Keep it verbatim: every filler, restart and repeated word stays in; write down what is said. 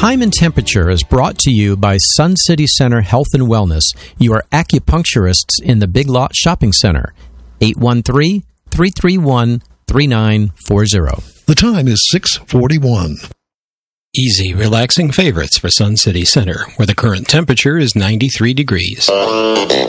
Time and Temperature is brought to you by Sun City Center Health and Wellness, your acupuncturists in the Big Lot Shopping Center. eight one three, three three one, three nine four zero. The time is six forty-one. Easy, relaxing favorites for Sun City Center, where the current temperature is ninety-three degrees.